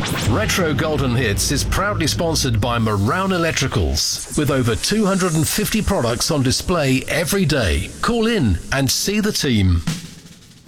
Retro Golden Hits is proudly sponsored by Marown Electricals, with over 250 products on display every day. Call in and see the team.